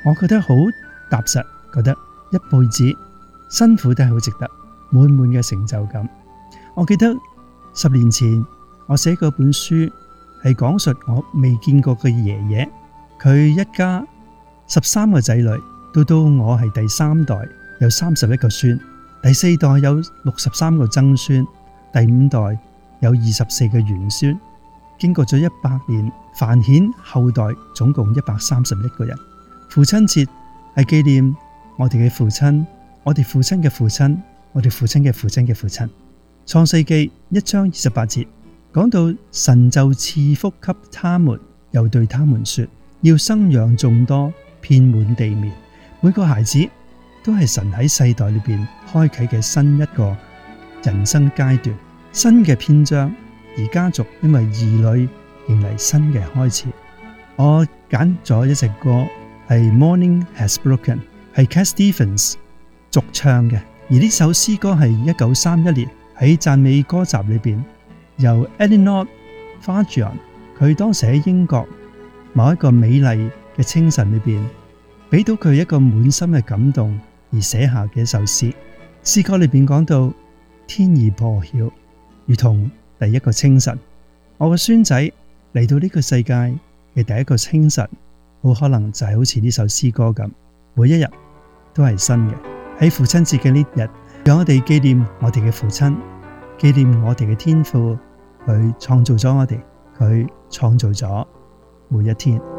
我覺得好踏實，覺得一輩子辛苦都係好值得，滿滿嘅成就感。我記得10年前我寫過本書，係講述我未見過嘅爺爺，佢一家13個仔女，到我係第3代，有31個孫，第4代有63個曾孫，第5代有24個玄孫。經過咗100年繁衍後代，總共131個人。父親節係紀念我哋嘅父親，我哋父親嘅父親，我哋父親嘅父親嘅父親。創世記1章28節講到，神就賜福給他們，又對他們說，要生養眾多，遍滿地面。每個孩子都係神喺世代裏邊開啟嘅新一個人生階段，新嘅篇章。而家族因為兒女迎嚟新嘅開始。我揀咗一隻歌係 Morning Has Broken， 係 Cat Stevens 續唱嘅。而呢首詩歌係1931年喺讚美歌集裏邊，由 Eleanor Farjeon 佢當時喺英國某一個美麗嘅清晨裏邊，俾到佢一個滿心嘅感動而寫下嘅一首詩。詩歌裏邊講到，天已破曉，如同第一個清晨，我個孫仔嚟到呢個世界嘅第一個清晨，好可能就係好似呢首詩歌咁，每一日都係新嘅。喺父親節嘅呢日，讓我哋紀念我哋嘅父親，紀念我哋嘅天父，佢創造咗我哋，佢創造咗每一天。